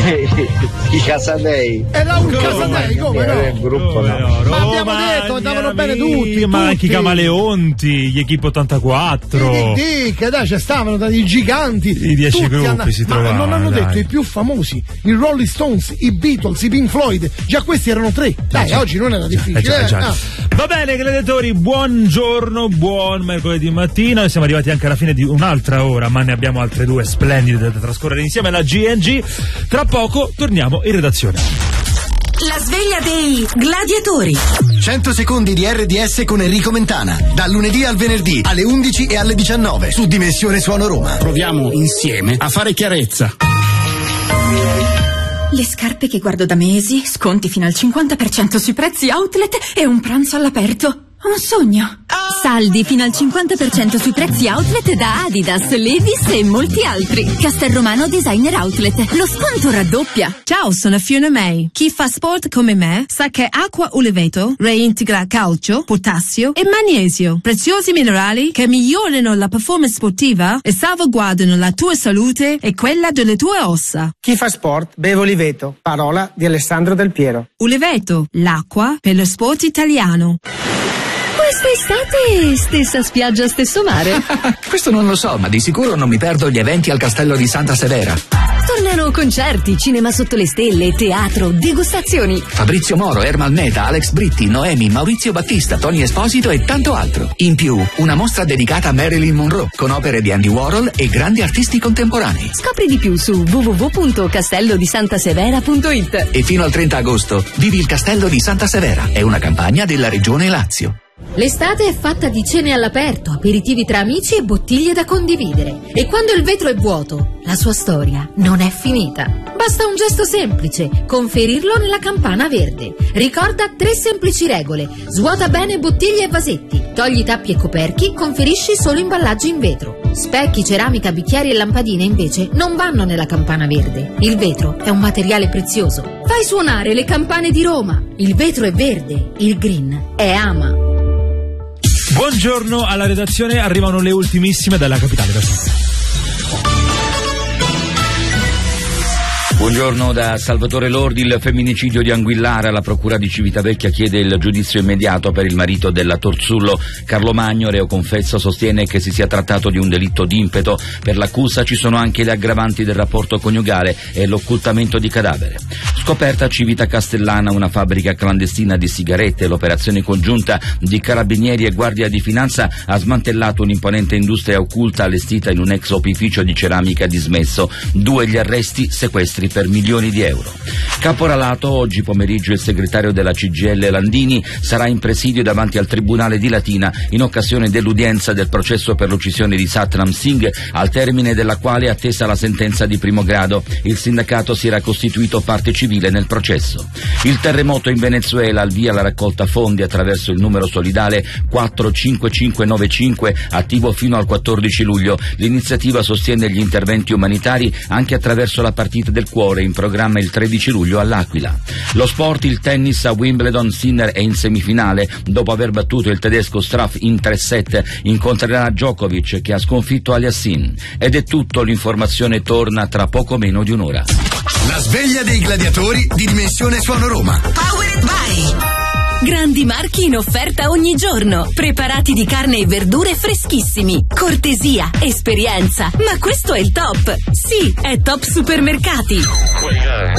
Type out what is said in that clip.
I Casadei. E Raul Casadei, come no? Il gruppo no. Ma abbiamo detto, andavano bene tutti. Ma anche i Camaleonti, gli Equipe 84. Che dai, c'è stavano i giganti. I 10 gruppi si trovavano. Ma non hanno dai. detto i più famosi, i Rolling Stones, i Beatles, i Pink Floyd. Già questi erano 3. Dai, oggi non era difficile. Va bene, gladiatori, buongiorno, buon mercoledì mattina. Siamo arrivati anche alla fine di un'altra ora, ma ne abbiamo altre 2 splendide da trascorrere insieme alla GNG. Tra poco torniamo in redazione. La sveglia dei gladiatori. 100 secondi di RDS con Enrico Mentana. Dal lunedì al venerdì alle 11 e alle 19 su Dimensione Suono Roma. Proviamo insieme a fare chiarezza. Le scarpe che guardo da mesi, sconti fino al 50% sui prezzi outlet e un pranzo all'aperto. Un sogno. Saldi fino al 50% sui prezzi outlet da Adidas, Levi's e molti altri. Castelromano Designer Outlet. Lo sconto raddoppia. Ciao, sono Fiona May. Chi fa sport come me sa che acqua Uleveto reintegra calcio, potassio e magnesio. Preziosi minerali che migliorano la performance sportiva e salvaguardano la tua salute e quella delle tue ossa. Chi fa sport beve Uleveto. Parola di Alessandro Del Piero. Uleveto, l'acqua per lo sport italiano. Quest'estate stessa spiaggia, stesso mare. Questo non lo so, ma di sicuro non mi perdo gli eventi al Castello di Santa Severa. Tornano concerti, cinema sotto le stelle, teatro, degustazioni. Fabrizio Moro, Ermal Meta, Alex Britti, Noemi, Maurizio Battista, Tony Esposito e tanto altro. In più, una mostra dedicata a Marilyn Monroe, con opere di Andy Warhol e grandi artisti contemporanei. Scopri di più su www.castellodisantasevera.it. E fino al 30 agosto, vivi il Castello di Santa Severa. È una campagna della Regione Lazio. L'estate è fatta di cene all'aperto, aperitivi tra amici e bottiglie da condividere. E quando il vetro è vuoto, la sua storia non è finita. Basta un gesto semplice, conferirlo nella campana verde. Ricorda 3 semplici regole. Svuota bene bottiglie e vasetti. Togli tappi e coperchi, conferisci solo imballaggi in vetro. Specchi, ceramica, bicchieri e lampadine invece non vanno nella campana verde. Il vetro è un materiale prezioso. Fai suonare le campane di Roma. Il vetro è verde, il green è ama. Buongiorno alla redazione, arrivano le ultimissime dalla capitale da Sud. Buongiorno da Salvatore Lordi. Il femminicidio di Anguillara, la procura di Civitavecchia chiede il giudizio immediato per il marito della Torzullo. Carlo Magno, reo confesso, sostiene che si sia trattato di un delitto d'impeto. Per l'accusa ci sono anche le aggravanti del rapporto coniugale e l'occultamento di cadavere. Scoperta a Civita Castellana una fabbrica clandestina di sigarette. L'operazione congiunta di Carabinieri e Guardia di Finanza ha smantellato un'imponente industria occulta allestita in un ex opificio di ceramica dismesso. 2 gli arresti, sequestri per milioni di euro. Caporalato, oggi pomeriggio il segretario della CGIL Landini sarà in presidio davanti al Tribunale di Latina in occasione dell'udienza del processo per l'uccisione di Satnam Singh, al termine della quale è attesa la sentenza di primo grado. Il sindacato si era costituito parte civile nel processo. Il terremoto in Venezuela, al via la raccolta fondi attraverso il numero solidale 45595 attivo fino al 14 luglio. L'iniziativa sostiene gli interventi umanitari anche attraverso la partita del cuore in programma il 13 luglio all'Aquila. Lo sport, il tennis a Wimbledon, Sinner è in semifinale. Dopo aver battuto il tedesco Struff in 3-7 incontrerà Djokovic che ha sconfitto Aliassin. Ed è tutto, l'informazione torna tra poco meno di un'ora. La sveglia dei gladiatori di Dimensione Suono Roma. Powered by Grandi marchi in offerta ogni giorno. Preparati di carne e verdure freschissimi. Cortesia, esperienza. Ma questo è il top. Sì, è Top Supermercati.